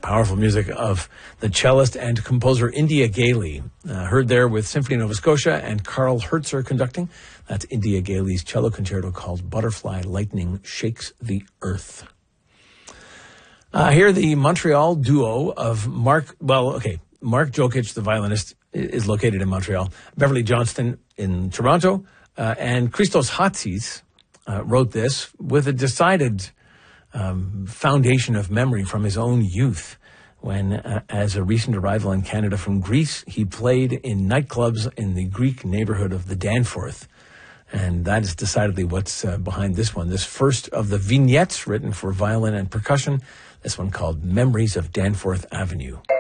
Powerful music of the cellist and composer India Gailey. Heard there with Symphony Nova Scotia and Carl Hertzer conducting. That's India Gailey's cello concerto called Butterfly Lightning Shakes the Earth. Here the Montreal duo of Mark Jokic, the violinist, is located in Montreal. Beverly Johnston in Toronto. And Christos Hatsis wrote this with a decided foundation of memory from his own youth when, as a recent arrival in Canada from Greece, he played in nightclubs in the Greek neighborhood of the Danforth. And that is decidedly what's behind this one. This first of the vignettes written for violin and percussion, this one called Memories of Danforth Avenue.